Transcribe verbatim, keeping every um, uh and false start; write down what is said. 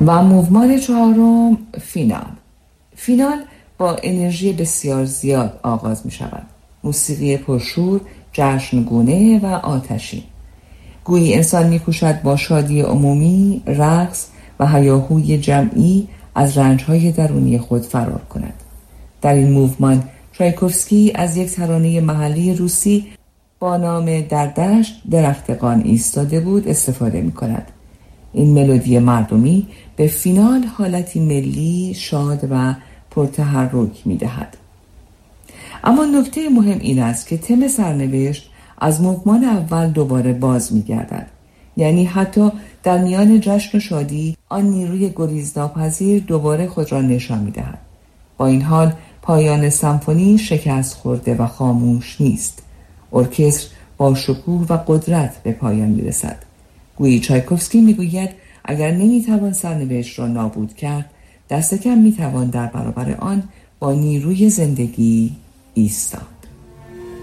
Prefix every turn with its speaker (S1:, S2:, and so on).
S1: و موومان چهارم فینال. فینال با انرژی بسیار زیاد آغاز می شود. موسیقی پرشور، جشنگونه و آتشی. گویی انسان می کوشد با شادی عمومی، رقص و هیاهوی جمعی از رنجهای درونی خود فرار کند. در این موومان چایکوفسکی از یک ترانه محلی روسی با نام در دشت درختگان ایستاده بود استفاده می کند. این ملودی مردمی به فینال حالتی ملی، شاد و پرتحرک می دهد. اما نکته مهم این است که تم سرنوشت از موومان اول دوباره باز می گردد. یعنی حتی در میان جشن و شادی آن نیروی گریزناپذیر دوباره خود را نشان می دهد. با این حال پایان سمفونی شکست خورده و خاموش نیست. ارکستر با شکوه و قدرت به پایان می رسد. گویی چایکوفسکی می گوید اگر نمی توان سرنوشت را نابود کرد، دست کم می توان در برابر آن با نیروی زندگی ایستاد.